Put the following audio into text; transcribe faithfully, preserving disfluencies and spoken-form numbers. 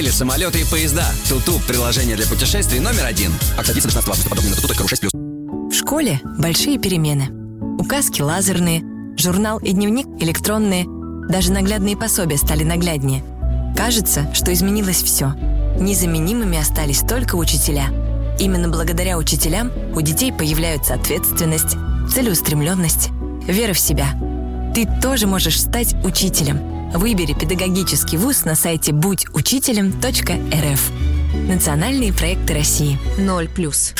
Или самолеты и поезда. Туту – приложение для путешествий номер один. Акция действует до шестнадцатого августа. Подробнее на туту точка ру шесть плюс. В школе большие перемены. Указки лазерные, журнал и дневник электронные. Даже наглядные пособия стали нагляднее. Кажется, что изменилось все. Незаменимыми остались только учителя. Именно благодаря учителям у детей появляются ответственность, целеустремленность, вера в себя. Ты тоже можешь стать учителем. Выбери педагогический вуз на сайте будь учителем точка эр эф. Национальные проекты России. ноль плюс.